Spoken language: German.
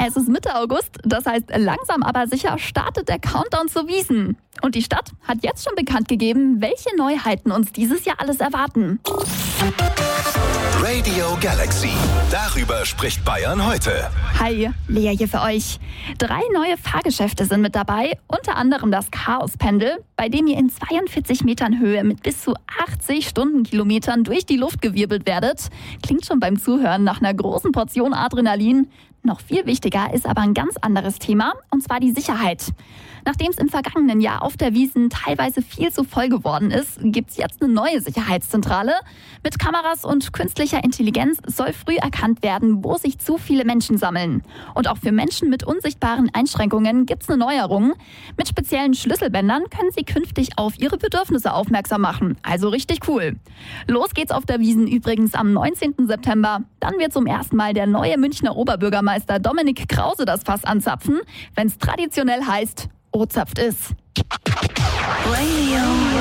Es ist Mitte August, das heißt langsam aber sicher startet der Countdown zur Wiesn. Und die Stadt hat jetzt schon bekannt gegeben, welche Neuheiten uns dieses Jahr alles erwarten. Radio Galaxy. Darüber spricht Bayern heute. Hi, Lea hier für euch. 3 neue Fahrgeschäfte sind mit dabei, unter anderem das Chaospendel, bei dem ihr in 42 Metern Höhe mit bis zu 80 Stundenkilometern durch die Luft gewirbelt werdet. Klingt schon beim Zuhören nach einer großen Portion Adrenalin. Noch viel wichtiger ist aber ein ganz anderes Thema, und zwar die Sicherheit. Nachdem es im vergangenen Jahr auf der Wiesn teilweise viel zu voll geworden ist, gibt es jetzt eine neue Sicherheitszentrale. Mit Kameras und künstlicher Intelligenz soll früh erkannt werden, wo sich zu viele Menschen sammeln. Und auch für Menschen mit unsichtbaren Einschränkungen gibt es eine Neuerung. Mit speziellen Schlüsselbändern können sie künftig auf ihre Bedürfnisse aufmerksam machen. Also richtig cool. Los geht's auf der Wiesn übrigens am 19. September. Dann wird zum ersten Mal der neue Münchner Oberbürgermeister Dominik Krause das Fass anzapfen, wenn es traditionell heißt, O-zapft ist.